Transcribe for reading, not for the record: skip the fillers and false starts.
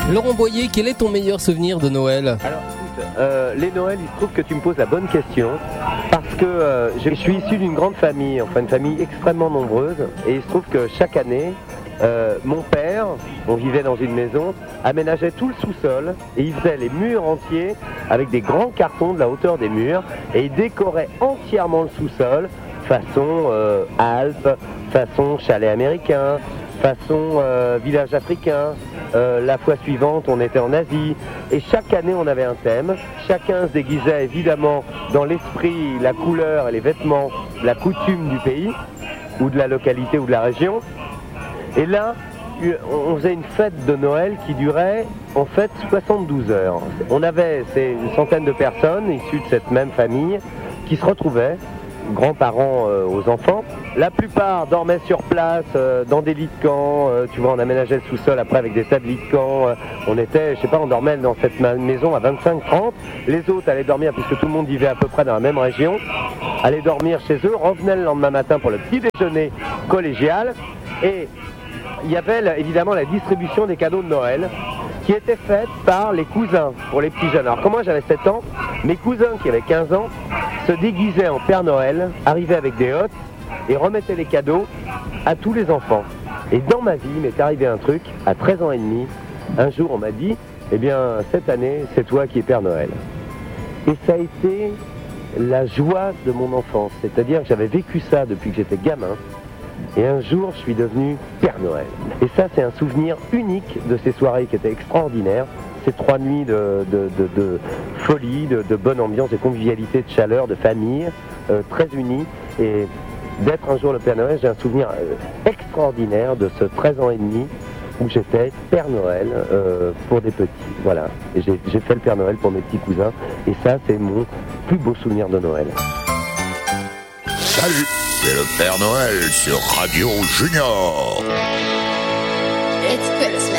Laurent Boyer, quel est ton meilleur souvenir de Noël ? Alors écoute, les Noëls, il se trouve que tu me poses la bonne question parce que je suis issu d'une grande famille, enfin une famille extrêmement nombreuse, et il se trouve que chaque année, mon père, on vivait dans une maison, aménageait tout le sous-sol et il faisait les murs entiers avec des grands cartons de la hauteur des murs et il décorait entièrement le sous-sol façon Alpes, façon chalet américain, façon village africain. La fois suivante, on était en Asie et chaque année on avait un thème. Chacun se déguisait évidemment dans l'esprit, la couleur et les vêtements, la coutume du pays ou de la localité ou de la région. Et là, on faisait une fête de Noël qui durait en fait 72 heures. On avait une centaine de personnes issues de cette même famille qui se retrouvaient, grands-parents aux enfants. La plupart dormaient sur place, dans des lits de camp. Tu vois, on aménageait le sous-sol après avec des tas de lits de camp. On était, je sais pas, on dormait dans cette maison à 25-30. Les autres allaient dormir, puisque tout le monde vivait à peu près dans la même région, allaient dormir chez eux, revenaient le lendemain matin pour le petit déjeuner collégial. Et il y avait évidemment la distribution des cadeaux de Noël qui était faite par les cousins pour les petits jeunes. Alors comme moi j'avais 7 ans, mes cousins qui avaient 15 ans se déguisaient en Père Noël, arrivaient avec des hottes et remettaient les cadeaux à tous les enfants. Et dans ma vie, il m'est arrivé un truc, à 13 ans et demi, un jour on m'a dit, eh bien cette année c'est toi qui es Père Noël. Et ça a été la joie de mon enfance, c'est-à-dire que j'avais vécu ça depuis que j'étais gamin. Et un jour, je suis devenu Père Noël. Et ça, c'est un souvenir unique de ces soirées qui étaient extraordinaires. Ces 3 nuits de folie, de bonne ambiance, de convivialité, de chaleur, de famille, très unis. Et d'être un jour le Père Noël, j'ai un souvenir extraordinaire de ce 13 ans et demi où j'étais Père Noël pour des petits. Voilà. Et j'ai fait le Père Noël pour mes petits cousins. Et ça, c'est mon plus beau souvenir de Noël. Salut, c'est le Père Noël sur Radio Junior. It's Christmas.